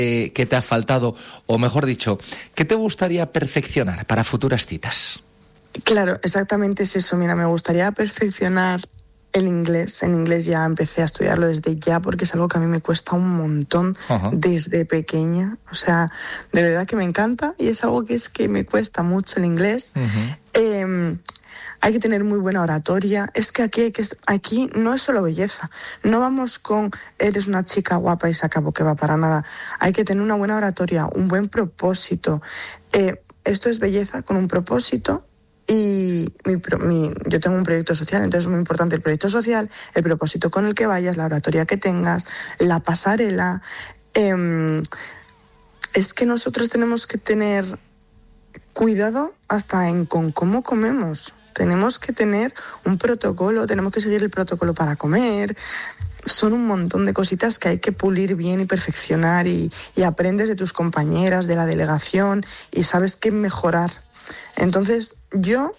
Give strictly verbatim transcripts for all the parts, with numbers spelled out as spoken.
eh, que te ha faltado, o mejor dicho, ¿qué te gustaría perfeccionar para futuras citas? Claro, exactamente es eso. Mira, me gustaría perfeccionar el inglés. En inglés ya empecé a estudiarlo desde ya porque es algo que a mí me cuesta un montón. Uh-huh. Desde pequeña. O sea, de verdad que me encanta y es algo que es que me cuesta mucho el inglés. Uh-huh. Eh, hay que tener muy buena oratoria. Es que aquí, hay que aquí no es solo belleza. No vamos con eres una chica guapa y se acabó, que va para nada. Hay que tener una buena oratoria, un buen propósito. Eh, esto es belleza con un propósito. Y mi, mi, yo tengo un proyecto social, entonces es muy importante el proyecto social, el propósito con el que vayas, la oratoria que tengas, la pasarela. Eh, es que nosotros tenemos que tener cuidado hasta en con cómo comemos. Tenemos que tener un protocolo, tenemos que seguir el protocolo para comer. Son un montón de cositas que hay que pulir bien y perfeccionar y, y aprendes de tus compañeras, de la delegación y sabes qué mejorar. Entonces, yo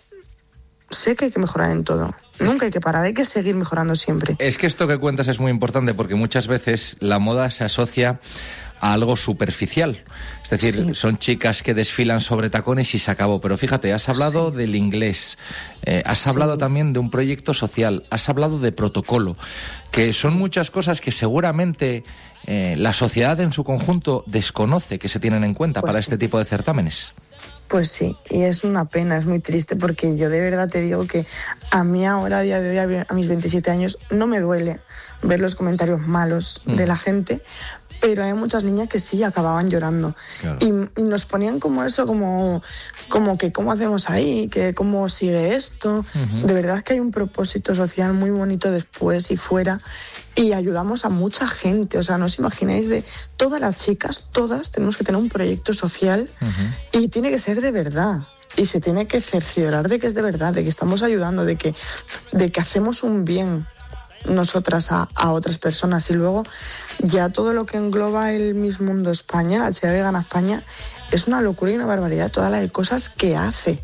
sé que hay que mejorar en todo. Nunca hay que parar, hay que seguir mejorando siempre. Es que esto que cuentas es muy importante porque muchas veces la moda se asocia a algo superficial. Es decir, sí. Son chicas que desfilan sobre tacones y se acabó. Pero fíjate, has hablado sí. del inglés, eh, has sí. hablado también de un proyecto social, has hablado de protocolo, que sí. son muchas cosas que seguramente eh, la sociedad en su conjunto desconoce que se tienen en cuenta pues para sí. este tipo de certámenes. Pues sí, y es una pena, es muy triste porque yo de verdad te digo que a mí ahora, a día de hoy, a mis veintisiete años, no me duele ver los comentarios malos mm. de la gente, pero hay muchas niñas que sí acababan llorando. Claro. Y, y nos ponían como eso, como, como que cómo hacemos ahí, que cómo sigue esto. Uh-huh. De verdad que hay un propósito social muy bonito después y fuera. Y ayudamos a mucha gente, o sea, no os imagináis, de todas las chicas, todas tenemos que tener un proyecto social uh-huh. y tiene que ser de verdad. Y se tiene que cerciorar de que es de verdad, de que estamos ayudando, de que, de que hacemos un bien nosotras a, a otras personas. Y luego ya todo lo que engloba el Miss Mundo España, la chica que gana España, es una locura y una barbaridad todas las cosas que hace.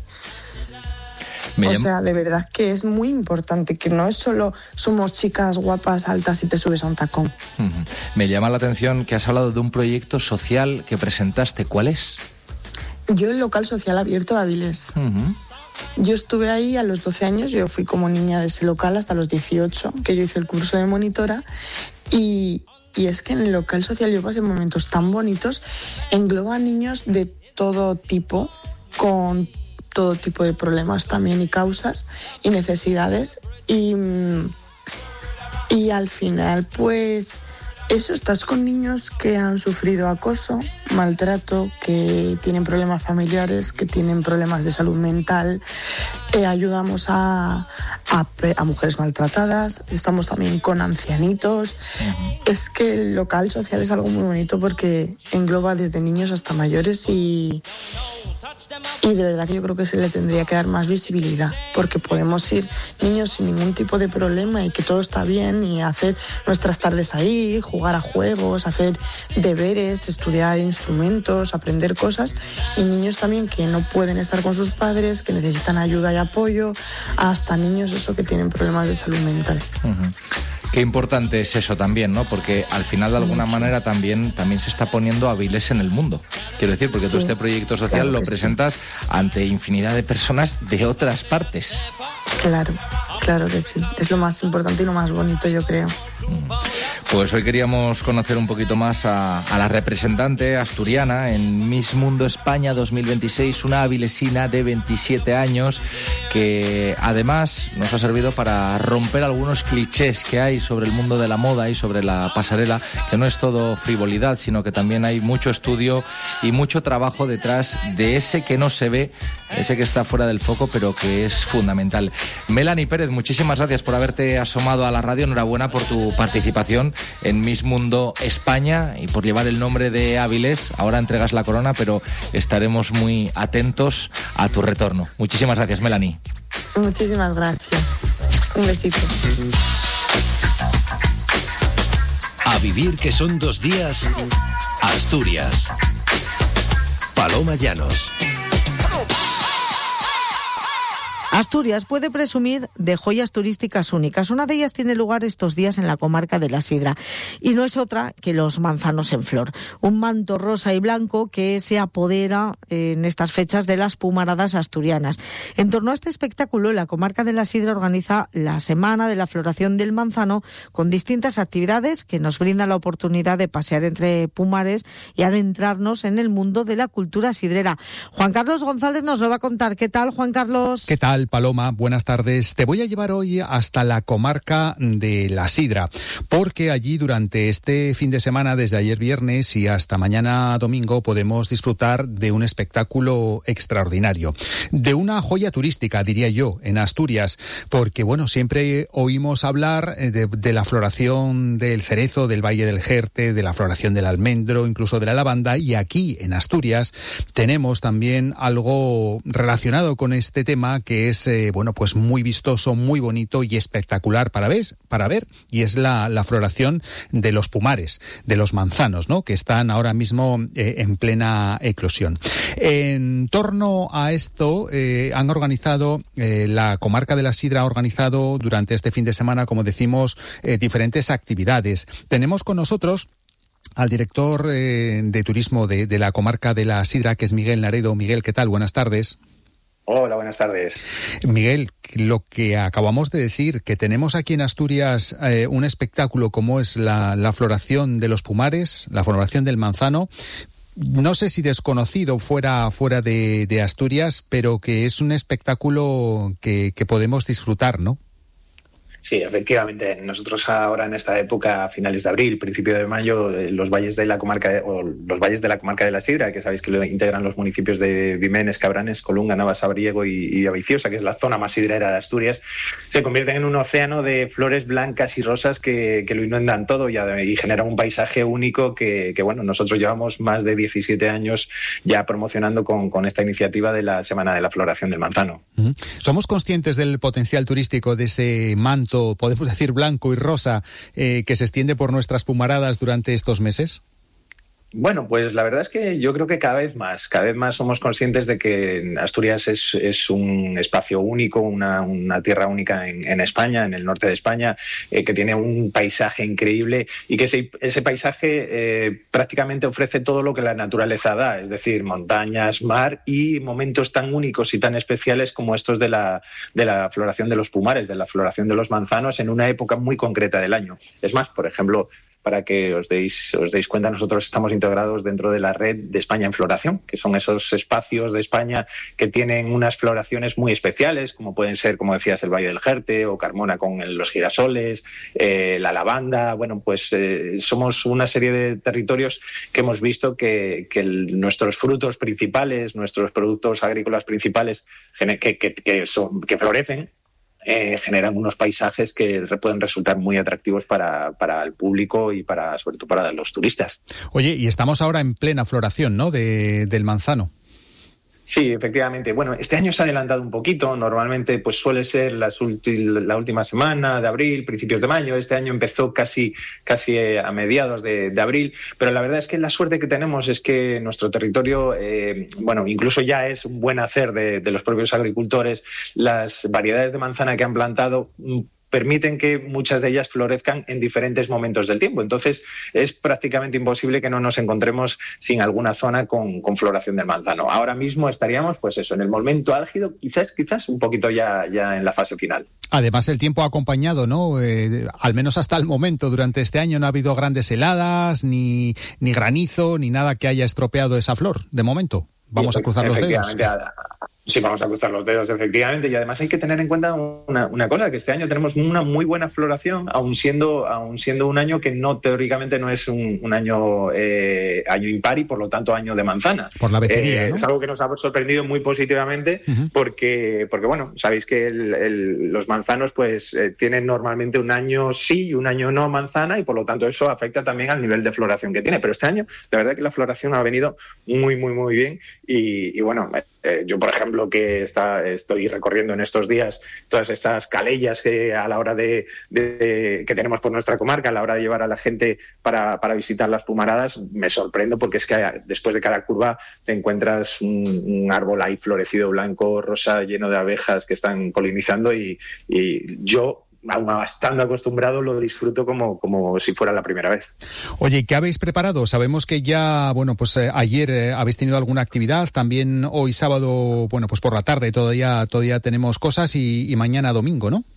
Me o llama... sea, de verdad que es muy importante, que no es solo somos chicas guapas, altas y te subes a un tacón. Uh-huh. Me llama la atención que has hablado de un proyecto social que presentaste. ¿Cuál es? Yo el local social abierto de Avilés. Uh-huh. Yo estuve ahí a los doce años, yo fui como niña de ese local hasta los dieciocho, que yo hice el curso de monitora, y, y es que en el local social yo pasé momentos tan bonitos, engloba a niños de todo tipo, con todo tipo de problemas también y causas y necesidades, y, y al final pues eso, estás con niños que han sufrido acoso, maltrato, que tienen problemas familiares, que tienen problemas de salud mental. Eh, ayudamos a, a, a mujeres maltratadas, estamos también con ancianitos. Uh-huh. Es que el local social es algo muy bonito porque engloba desde niños hasta mayores y, y de verdad que yo creo que se le tendría que dar más visibilidad, porque podemos ir niños sin ningún tipo de problema y que todo está bien y hacer nuestras tardes ahí, jugar a juegos, hacer deberes, estudiar instrumentos, aprender cosas, y niños también que no pueden estar con sus padres, que necesitan ayuda y apoyo, hasta niños eso que tienen problemas de salud mental. Uh-huh. Qué importante es eso también, ¿no? Porque al final de alguna Mucho. manera también, también se está poniendo a Avilés en el mundo. Quiero decir, porque sí, tú este proyecto social claro lo presentas sí. ante infinidad de personas de otras partes. Claro, claro que sí. Es lo más importante y lo más bonito, yo creo. Pues hoy queríamos conocer un poquito más a, a la representante asturiana en Miss Mundo España dos mil veintiséis, una avilesina de veintisiete años que además nos ha servido para romper algunos clichés que hay sobre el mundo de la moda y sobre la pasarela, que no es todo frivolidad, sino que también hay mucho estudio y mucho trabajo detrás de ese que no se ve, ese que está fuera del foco, pero que es fundamental. Melanie Pérez, muchísimas gracias por haberte asomado a la radio. Enhorabuena por tu participación en Miss Mundo España y por llevar el nombre de Avilés. Ahora entregas la corona, pero estaremos muy atentos a tu retorno. Muchísimas gracias, Melanie. Muchísimas gracias. Un besito. A vivir, que son dos días. Asturias. Paloma Llanos. Asturias puede presumir de joyas turísticas únicas. Una de ellas tiene lugar estos días en la comarca de la Sidra y no es otra que los manzanos en flor. Un manto rosa y blanco que se apodera en estas fechas de las pumaradas asturianas. En torno a este espectáculo, la comarca de la Sidra organiza la Semana de la Floración del Manzano con distintas actividades que nos brindan la oportunidad de pasear entre pumares y adentrarnos en el mundo de la cultura sidrera. Juan Carlos González nos lo va a contar. ¿Qué tal, Juan Carlos? ¿Qué tal, Paloma? Buenas tardes. Te voy a llevar hoy hasta la comarca de la Sidra, porque allí durante este fin de semana, desde ayer viernes y hasta mañana domingo, podemos disfrutar de un espectáculo extraordinario, de una joya turística, diría yo, en Asturias, porque bueno, siempre oímos hablar de, de la floración del cerezo, del Valle del Jerte, de la floración del almendro, incluso de la lavanda, y aquí en Asturias tenemos también algo relacionado con este tema que es eh, bueno, pues muy vistoso, muy bonito y espectacular para ver, para ver y es la, la floración de los pumares, de los manzanos, ¿no?, que están ahora mismo eh, en plena eclosión. En torno a esto eh, han organizado, eh, la comarca de la Sidra ha organizado durante este fin de semana, como decimos, eh, diferentes actividades. Tenemos con nosotros al director eh, de turismo de, de la comarca de la Sidra, que es Miguel Naredo. Miguel, ¿qué tal? Buenas tardes. Hola, buenas tardes. Miguel, lo que acabamos de decir, que tenemos aquí en Asturias eh, un espectáculo como es la, la floración de los pumares, la floración del manzano, no sé si desconocido fuera, fuera de, de Asturias, pero que es un espectáculo que, que podemos disfrutar, ¿no? Sí, efectivamente. Nosotros ahora en esta época, a finales de abril, principio de mayo, los valles de la comarca de, o los valles de la comarca de la Sidra, que sabéis que lo integran los municipios de Vimenes, Cabranes, Colunga, Navasabriego y, y Aviciosa, que es la zona más sidrera de Asturias, se convierten en un océano de flores blancas y rosas que, que lo inundan todo y, y generan un paisaje único que, que, bueno, nosotros llevamos más de diecisiete años ya promocionando con, con esta iniciativa de la Semana de la Floración del Manzano. Uh-huh. ¿Somos conscientes del potencial turístico de ese manto, podemos decir blanco y rosa, eh, que se extiende por nuestras pumaradas durante estos meses? Bueno, pues la verdad es que yo creo que cada vez más, cada vez más somos conscientes de que Asturias es, es un espacio único, una, una tierra única en, en España, en el norte de España, eh, que tiene un paisaje increíble y que ese, ese paisaje eh, prácticamente ofrece todo lo que la naturaleza da, es decir, montañas, mar y momentos tan únicos y tan especiales como estos de la, de la floración de los pumares, de la floración de los manzanos en una época muy concreta del año. Es más, por ejemplo, para que os deis, os deis cuenta, nosotros estamos integrados dentro de la red de España en Floración, que son esos espacios de España que tienen unas floraciones muy especiales, como pueden ser, como decías, el Valle del Jerte o Carmona con el, los girasoles, eh, la lavanda. Bueno, pues eh, somos una serie de territorios que hemos visto que, que el, nuestros frutos principales, nuestros productos agrícolas principales que, que, que, son, que florecen, Eh, generan unos paisajes que pueden resultar muy atractivos para, para el público y para, sobre todo para los turistas. Oye, y estamos ahora en plena floración, ¿no?, de, del manzano. Sí, efectivamente. Bueno, este año se ha adelantado un poquito. Normalmente pues suele ser las ulti- la última semana de abril, principios de mayo. Este año empezó casi, casi a mediados de, de abril. Pero la verdad es que la suerte que tenemos es que nuestro territorio, eh, bueno, incluso ya es un buen hacer de, de los propios agricultores. Las variedades de manzana que han plantado permiten que muchas de ellas florezcan en diferentes momentos del tiempo. Entonces, es prácticamente imposible que no nos encontremos sin alguna zona con, con floración del manzano. Ahora mismo estaríamos, pues eso, en el momento álgido, quizás, quizás un poquito ya, ya en la fase final. Además, el tiempo ha acompañado, ¿no? Eh, al menos hasta el momento, durante este año no ha habido grandes heladas, ni, ni granizo, ni nada que haya estropeado esa flor, de momento. Vamos a cruzar los dedos. Sí, vamos a cruzar los dedos, efectivamente. Y además hay que tener en cuenta una, una cosa, que este año tenemos una muy buena floración, aun siendo, aun siendo un año que no teóricamente no es un, un año, eh, año impar y por lo tanto año de manzana. Por la becería, eh, ¿no? Es algo que nos ha sorprendido muy positivamente uh-huh. porque, porque, bueno, sabéis que el, el, los manzanos pues eh, tienen normalmente un año sí y un año no manzana y por lo tanto eso afecta también al nivel de floración que tiene. Pero este año, la verdad que la floración ha venido muy, muy, muy bien y, y bueno... Eh, yo, por ejemplo, que está, estoy recorriendo en estos días todas estas calellas que a la hora de, de, de que tenemos por nuestra comarca, a la hora de llevar a la gente para, para visitar las pumaradas, me sorprendo porque es que después de cada curva te encuentras un, un árbol ahí florecido, blanco, rosa, lleno de abejas que están polinizando y, y yo, aún bastante acostumbrado, lo disfruto como, como si fuera la primera vez. Oye, ¿qué habéis preparado? Sabemos que ya, bueno, pues eh, ayer eh, habéis tenido alguna actividad, también hoy sábado, bueno, pues por la tarde todavía, todavía tenemos cosas y, y mañana domingo, ¿no?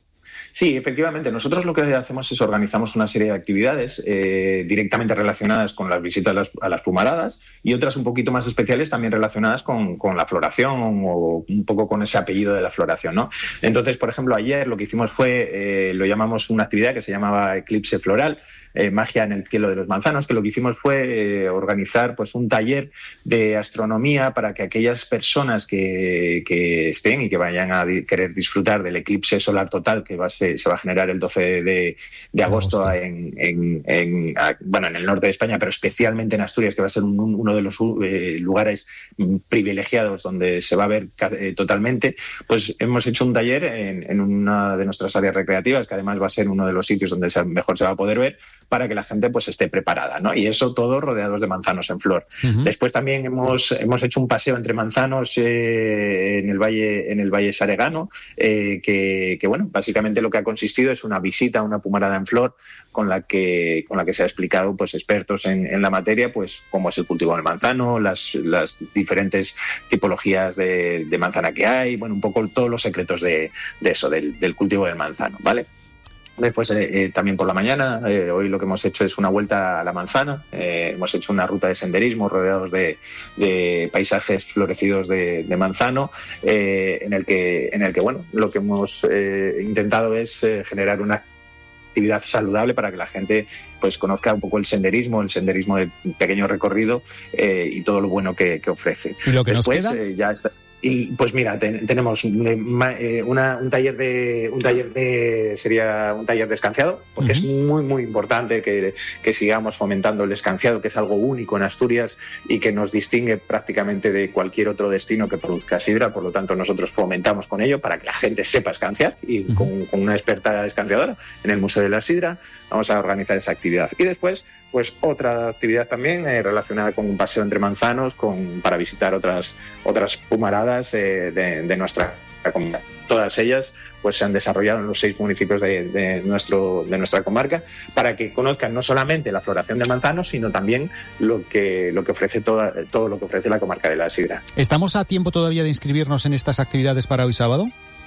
Sí, efectivamente. Nosotros lo que hacemos es organizamos una serie de actividades eh, directamente relacionadas con las visitas a las, a las pumaradas y otras un poquito más especiales también relacionadas con, con la floración o un poco con ese apellido de la floración, ¿no? Entonces, por ejemplo, ayer lo que hicimos fue, eh, lo llamamos una actividad que se llamaba Eclipse Floral, eh, Magia en el cielo de los manzanos, que lo que hicimos fue eh, organizar pues un taller de astronomía para que aquellas personas que, que estén y que vayan a di- querer disfrutar del eclipse solar total que va a se, se va a generar el doce de, de agosto en, en, en, a, bueno, en el norte de España, pero especialmente en Asturias, que va a ser un, uno de los eh, lugares privilegiados donde se va a ver eh, totalmente, pues hemos hecho un taller en, en una de nuestras áreas recreativas, que además va a ser uno de los sitios donde se, mejor se va a poder ver, para que la gente pues esté preparada, ¿no? Y eso todo rodeados de manzanos en flor. Uh-huh. Después también hemos, hemos hecho un paseo entre manzanos eh, en el Valle, en el Valle Saregano, eh, que, que bueno, básicamente lo que ha consistido es una visita a una pumarada en flor con la que, con la que se ha explicado pues expertos en, en la materia, pues cómo es el cultivo del manzano, las, las diferentes tipologías de, de manzana que hay, bueno, un poco todos los secretos de, de eso, del, del cultivo del manzano, ¿vale? Después eh, eh, también por la mañana, eh, hoy lo que hemos hecho es una vuelta a la manzana, eh, hemos hecho una ruta de senderismo rodeados de, de paisajes florecidos de, de manzano, eh, en el que, en el que bueno, lo que hemos eh, intentado es eh, generar una actividad saludable para que la gente pues conozca un poco el senderismo, el senderismo de pequeño recorrido eh, y todo lo bueno que, que ofrece. ¿Y lo que Después, nos queda? Eh, ya está. Y pues mira, ten, tenemos eh, una, un taller de un taller de sería un taller de escanciado, porque uh-huh. es muy muy importante que, que sigamos fomentando el escanciado, que es algo único en Asturias y que nos distingue prácticamente de cualquier otro destino que produzca sidra. Por lo tanto, nosotros fomentamos con ello para que la gente sepa escanciar y uh-huh. con, con una experta escanciadora en el Museo de la Sidra vamos a organizar esa actividad. Y después, pues otra actividad también eh, relacionada con un paseo entre manzanos, con para visitar otras otras pumaradas eh, de, de nuestra comunidad. Todas ellas pues se han desarrollado en los seis municipios de, de nuestro de nuestra comarca para que conozcan no solamente la floración de manzanos, sino también lo que lo que ofrece toda, todo lo que ofrece la comarca de la Sidra. ¿Estamos a tiempo todavía de inscribirnos en estas actividades para hoy sábado?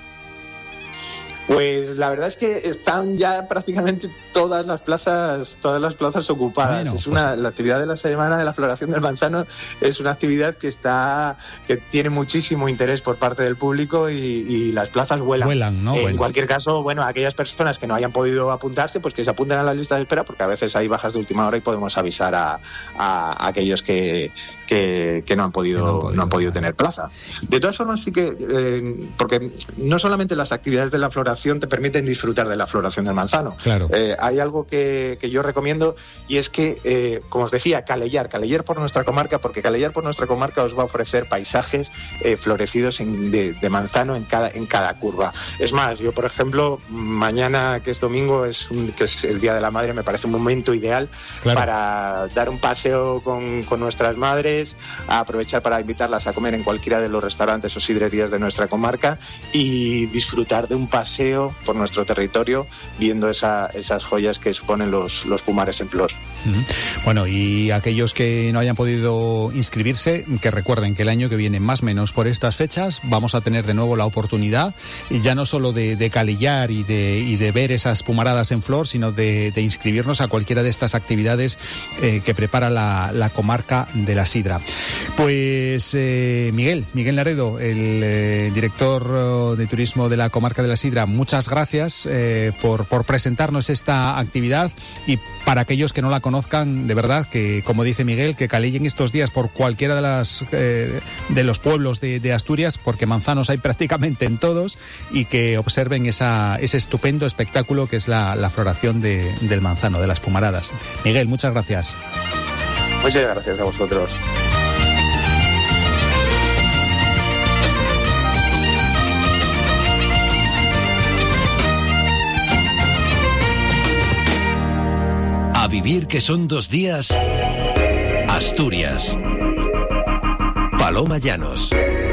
Pues la verdad es que están ya prácticamente todas las plazas, todas las plazas ocupadas. Bueno, es una pues... la actividad de la semana de la floración del manzano es una actividad que está, que tiene muchísimo interés por parte del público y, y las plazas vuelan. Vuelan, ¿no? En Vuelan. Cualquier caso, bueno, aquellas personas que no hayan podido apuntarse, pues que se apunten a la lista de espera, porque a veces hay bajas de última hora y podemos avisar a, a, a aquellos que Que, que no han podido, no han podido, no han podido tener plaza. De todas formas, sí que, eh, porque no solamente las actividades de la floración te permiten disfrutar de la floración del manzano. Claro. Eh, hay algo que, que yo recomiendo y es que, eh, como os decía, calellar, calellar por nuestra comarca, porque calellar por nuestra comarca os va a ofrecer paisajes eh, florecidos en, de, de manzano en cada, en cada curva. Es más, yo, por ejemplo, mañana, que es domingo, es un, que es el Día de la Madre, me parece un momento ideal claro. para dar un paseo con, con nuestras madres, a aprovechar para invitarlas a comer en cualquiera de los restaurantes o sidrerías de nuestra comarca y disfrutar de un paseo por nuestro territorio viendo esa, esas joyas que suponen los, los pumares en flor. Bueno, y aquellos que no hayan podido inscribirse, que recuerden que el año que viene, más o menos por estas fechas, vamos a tener de nuevo la oportunidad, ya no solo de, de calillar y de, y de ver esas pumaradas en flor, sino de, de inscribirnos a cualquiera de estas actividades eh, que prepara la, la comarca de la Sidra. Pues eh, Miguel, Miguel Laredo, el eh, director de turismo de la comarca de la Sidra, muchas gracias eh, por, por presentarnos esta actividad y para aquellos que no la conozcan, de verdad, que como dice Miguel, que calillen estos días por cualquiera de las eh, de los pueblos de, de Asturias, porque manzanos hay prácticamente en todos, y que observen esa, ese estupendo espectáculo que es la, la floración de, del manzano, de las pumaradas. Miguel, muchas gracias. Muchas gracias a vosotros. vivir que son dos días. Asturias. Paloma Llanos.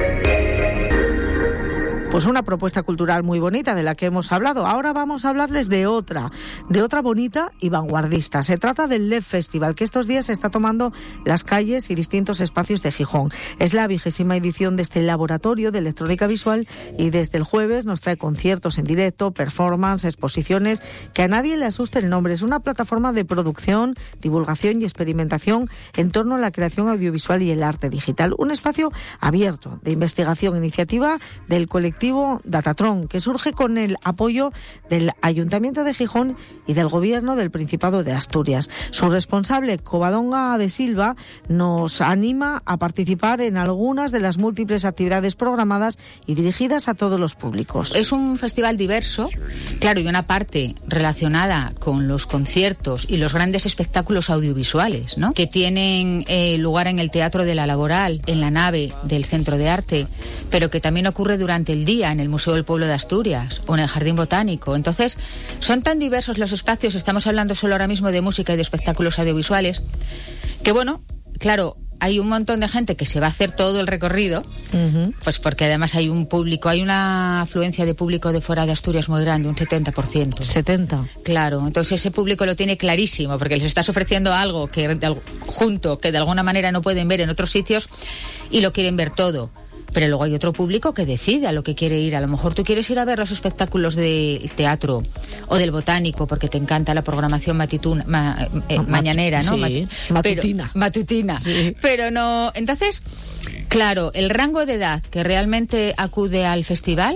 Pues una propuesta cultural muy bonita de la que hemos hablado. Ahora vamos a hablarles de otra, de otra bonita y vanguardista. Se trata del L E F Festival, que estos días está tomando las calles y distintos espacios de Gijón. Es la vigésima edición de este laboratorio de electrónica visual y desde el jueves nos trae conciertos en directo, performance, exposiciones, que a nadie le asuste el nombre. Es una plataforma de producción, divulgación y experimentación en torno a la creación audiovisual y el arte digital. Un espacio abierto de investigación, iniciativa del colectivo Datatron, que surge con el apoyo del Ayuntamiento de Gijón y del Gobierno del Principado de Asturias. Su responsable, Covadonga de Silva, nos anima a participar en algunas de las múltiples actividades programadas y dirigidas a todos los públicos. Es un festival diverso, claro, y una parte relacionada con los conciertos y los grandes espectáculos audiovisuales, ¿no?, que tienen eh, lugar en el Teatro de la Laboral, en la nave del Centro de Arte, pero que también ocurre durante el día en el Museo del Pueblo de Asturias o en el Jardín Botánico. Entonces, son tan diversos los espacios, estamos hablando solo ahora mismo de música y de espectáculos audiovisuales, que bueno, claro, hay un montón de gente que se va a hacer todo el recorrido, uh-huh. pues porque además hay un público, hay una afluencia de público de fuera de Asturias muy grande, un setenta por ciento. setenta. Claro, entonces ese público lo tiene clarísimo, porque les estás ofreciendo algo que de, junto, que de alguna manera no pueden ver en otros sitios y lo quieren ver todo. Pero luego hay otro público que decide a lo que quiere ir. A lo mejor tú quieres ir a ver los espectáculos del teatro o del botánico porque te encanta la programación matituna, ma, eh, Mat- mañanera, ¿no? Sí, Mat- matutina. Pero, matutina. Sí. Pero no... Entonces, claro, el rango de edad que realmente acude al festival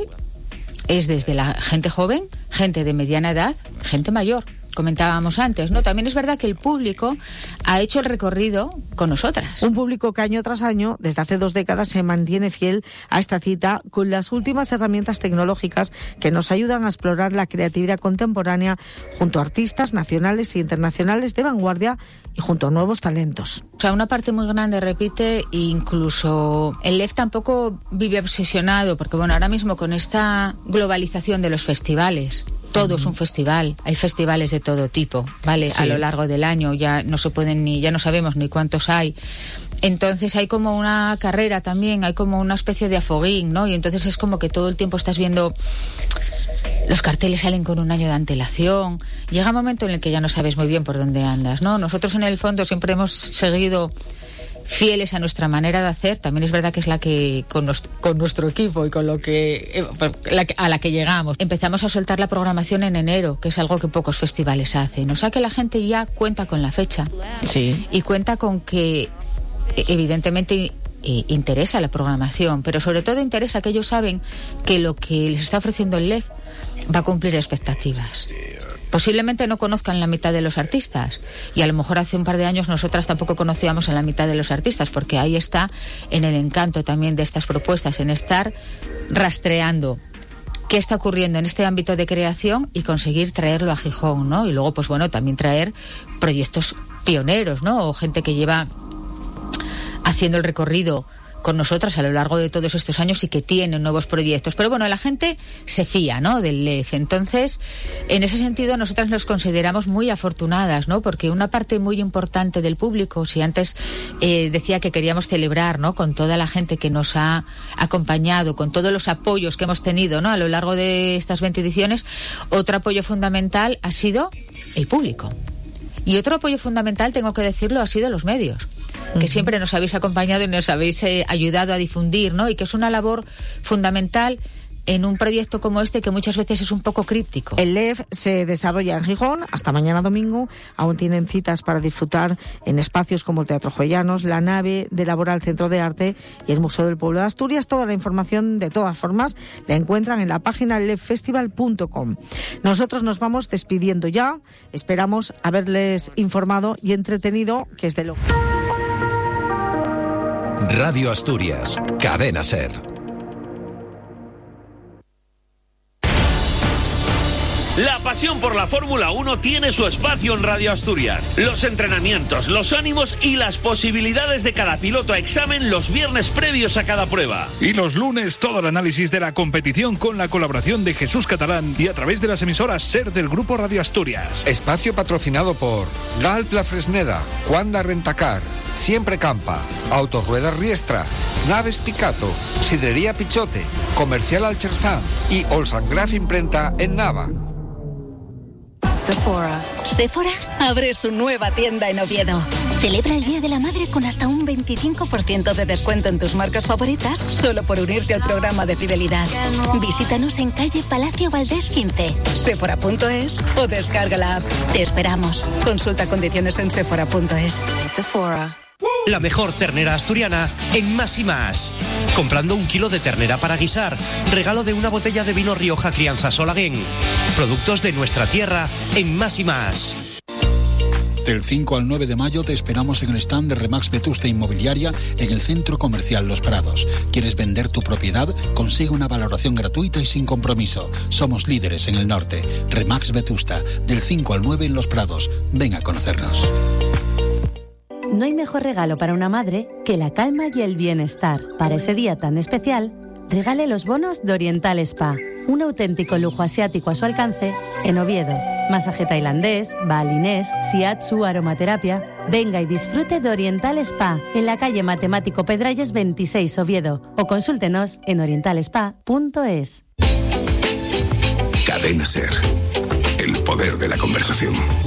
es desde la gente joven, gente de mediana edad, gente mayor. Comentábamos antes, ¿no? También es verdad que el público ha hecho el recorrido con nosotras. Un público que año tras año, desde hace dos décadas, se mantiene fiel a esta cita con las últimas herramientas tecnológicas que nos ayudan a explorar la creatividad contemporánea junto a artistas nacionales e internacionales de vanguardia y junto a nuevos talentos. O sea, una parte muy grande repite, incluso el L E F tampoco vive obsesionado, porque bueno, ahora mismo con esta globalización de los festivales, todo es un festival, hay festivales de todo tipo, ¿vale? Sí. A lo largo del año ya no se pueden ni, ya no sabemos ni cuántos hay. Entonces hay como una carrera también, hay como una especie de afoguín, ¿no? Y entonces es como que todo el tiempo estás viendo, los carteles salen con un año de antelación, llega un momento en el que ya no sabes muy bien por dónde andas, ¿no? Nosotros en el fondo siempre hemos seguido fieles a nuestra manera de hacer. También es verdad que es la que con, nos, con nuestro equipo y con lo que la, a la que llegamos empezamos a soltar la programación en enero, que es algo que pocos festivales hacen, o sea que la gente ya cuenta con la fecha, sí, y cuenta con que evidentemente eh, interesa la programación, pero sobre todo interesa que ellos saben que lo que les está ofreciendo el L E F va a cumplir expectativas. Posiblemente no conozcan la mitad de los artistas y a lo mejor hace un par de años nosotras tampoco conocíamos a la mitad de los artistas, porque ahí está en el encanto también de estas propuestas, en estar rastreando qué está ocurriendo en este ámbito de creación y conseguir traerlo a Gijón, ¿no? Y luego, pues bueno, también traer proyectos pioneros, ¿no? O gente que lleva haciendo el recorrido con nosotras a lo largo de todos estos años y que tienen nuevos proyectos. Pero bueno, la gente se fía, ¿no?, del L E F. Entonces, en ese sentido, nosotras nos consideramos muy afortunadas, ¿no?, porque una parte muy importante del público, si antes eh, decía que queríamos celebrar, ¿no?, con toda la gente que nos ha acompañado, con todos los apoyos que hemos tenido, ¿no?, a lo largo de estas veinte ediciones, otro apoyo fundamental ha sido el público. Y otro apoyo fundamental, tengo que decirlo, ha sido los medios, que siempre nos habéis acompañado y nos habéis eh, ayudado a difundir, ¿no? Y que es una labor fundamental en un proyecto como este que muchas veces es un poco críptico. El L E F se desarrolla en Gijón hasta mañana domingo. Aún tienen citas para disfrutar en espacios como el Teatro Jovellanos, la nave de Laboral Centro de Arte y el Museo del Pueblo de Asturias. Toda la información, de todas formas, la encuentran en la página l e f festival punto com. Nosotros nos vamos despidiendo ya. Esperamos haberles informado y entretenido, que es de lo... Radio Asturias, Cadena SER. La pasión por la Fórmula uno tiene su espacio en Radio Asturias. Los entrenamientos, los ánimos y las posibilidades de cada piloto a examen los viernes previos a cada prueba. Y los lunes todo el análisis de la competición con la colaboración de Jesús Catalán y a través de las emisoras SER del Grupo Radio Asturias. Espacio patrocinado por Galp La Fresneda, Cuanda Rentacar, Siempre Campa, Autorruedas Riestra, Naves Picato, Sidrería Pichote, Comercial Alchersán y Olsangraf Imprenta en Nava. Sephora. Sephora abre su nueva tienda en Oviedo. Celebra el Día de la Madre con hasta un veinticinco por ciento de descuento en tus marcas favoritas solo por unirte al programa de fidelidad. Visítanos en calle Palacio Valdés quince, sephora punto es o descarga la app. Te esperamos. Consulta condiciones en sephora punto es. Sephora. La mejor ternera asturiana en Más y Más. Comprando un kilo de ternera para guisar, regalo de una botella de vino Rioja Crianza Solaguén. Productos de nuestra tierra en Más y Más. Del cinco al nueve de mayo te esperamos en el stand de Remax Vetusta Inmobiliaria en el Centro Comercial Los Prados. ¿Quieres vender tu propiedad? Consigue una valoración gratuita y sin compromiso. Somos líderes en el norte. Remax Vetusta, del cinco al nueve en Los Prados. Ven a conocernos. No hay mejor regalo para una madre que la calma y el bienestar. Para ese día tan especial, regale los bonos de Oriental Spa, un auténtico lujo asiático a su alcance en Oviedo. Masaje tailandés, balinés, shiatsu, aromaterapia. Venga y disfrute de Oriental Spa en la calle Matemático Pedralles veintiséis, Oviedo, o consúltenos en oriental spa punto es. Cadena SER. El poder de la conversación.